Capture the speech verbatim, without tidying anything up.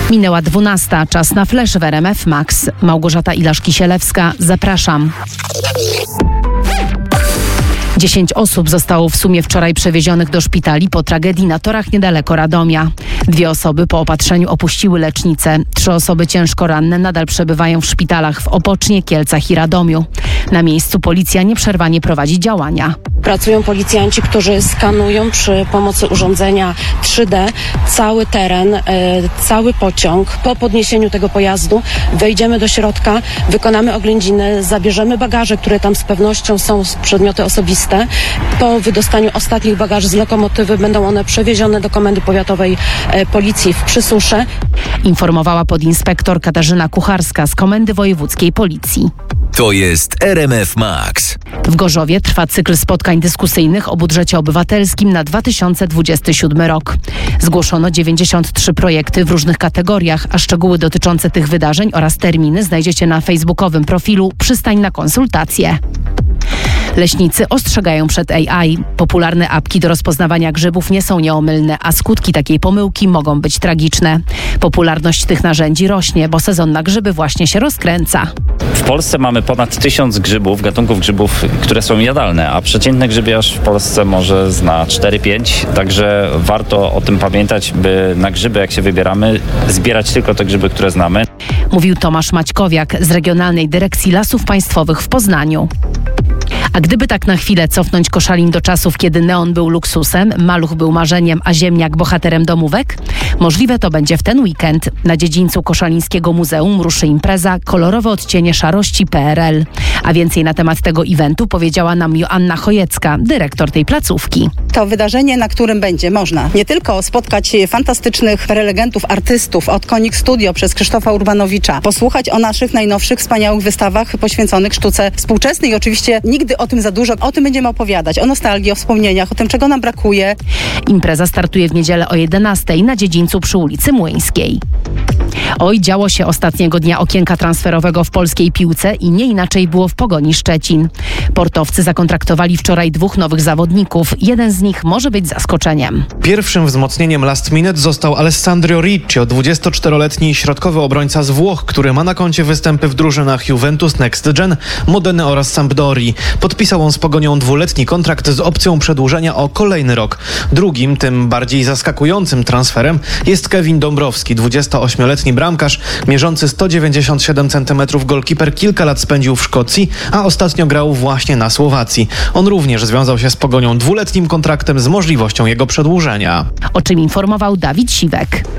Minęła dwunasta, czas na flash w R M F Max. Małgorzata Ilaszki-Sielewska, zapraszam. Dziesięć osób zostało w sumie wczoraj przewiezionych do szpitali po tragedii na torach niedaleko Radomia. Dwie osoby po opatrzeniu opuściły lecznicę. Trzy osoby ciężko ranne nadal przebywają w szpitalach w Opocznie, Kielcach i Radomiu. Na miejscu policja nieprzerwanie prowadzi działania. Pracują policjanci, którzy skanują przy pomocy urządzenia trzy D cały teren, e, cały pociąg. Po podniesieniu tego pojazdu wejdziemy do środka, wykonamy oględziny, zabierzemy bagaże, które tam z pewnością są przedmioty osobiste. Po wydostaniu ostatnich bagaży z lokomotywy będą one przewiezione do Komendy Powiatowej e, Policji w Przysusze. Informowała podinspektor Katarzyna Kucharska z Komendy Wojewódzkiej Policji. To jest R M F Max. W Gorzowie trwa cykl spotkań dyskusyjnych o budżecie obywatelskim na dwa tysiące dwudziesty siódmy rok. Zgłoszono dziewięćdziesiąt trzy projekty w różnych kategoriach, a szczegóły dotyczące tych wydarzeń oraz terminy znajdziecie na facebookowym profilu Przystań na konsultacje. Leśnicy ostrzegają przed A I. Popularne apki do rozpoznawania grzybów nie są nieomylne, a skutki takiej pomyłki mogą być tragiczne. Popularność tych narzędzi rośnie, bo sezon na grzyby właśnie się rozkręca. W Polsce mamy ponad tysiąc grzybów, gatunków grzybów, które są jadalne, a przeciętny grzybiarz w Polsce może zna cztery pięć, także warto o tym pamiętać, by na grzyby, jak się wybieramy, zbierać tylko te grzyby, które znamy. Mówił Tomasz Maćkowiak z Regionalnej Dyrekcji Lasów Państwowych w Poznaniu. A gdyby tak na chwilę cofnąć Koszalin do czasów, kiedy neon był luksusem, maluch był marzeniem, a ziemniak bohaterem domówek? Możliwe to będzie w ten weekend. Na dziedzińcu Koszalińskiego Muzeum ruszy impreza Kolorowe odcienie szarości P R L. A więcej na temat tego eventu powiedziała nam Joanna Chojecka, dyrektor tej placówki. To wydarzenie, na którym będzie można nie tylko spotkać fantastycznych prelegentów, artystów od Konik Studio przez Krzysztofa Urbanowicza, posłuchać o naszych najnowszych, wspaniałych wystawach poświęconych sztuce współczesnej. Oczywiście nigdy o tym za dużo. O tym będziemy opowiadać, o nostalgii, o wspomnieniach, o tym, czego nam brakuje. Impreza startuje w niedzielę o jedenastej na dziedzińcu przy ulicy Młyńskiej. Oj, działo się ostatniego dnia okienka transferowego w polskiej piłce i nie inaczej było w Pogoni Szczecin. Portowcy zakontraktowali wczoraj dwóch nowych zawodników. Jeden z nich może być zaskoczeniem. Pierwszym wzmocnieniem last minute został Alessandro Riccio, dwudziestoczteroletni środkowy obrońca z Włoch, który ma na koncie występy w drużynach Juventus, Next Gen, Modeny oraz Sampdorii. Podpisał on z Pogonią dwuletni kontrakt z opcją przedłużenia o kolejny rok. Drugim, tym bardziej zaskakującym transferem jest Kevin Dąbrowski, dwudziestoośmioletni bramkarz, mierzący sto dziewięćdziesiąt siedem centymetrów, golkiper, kilka lat spędził w Szkocji, a ostatnio grał właśnie na Słowacji. On również związał się z Pogonią dwuletnim kontraktem z możliwością jego przedłużenia. O czym informował Dawid Siwek.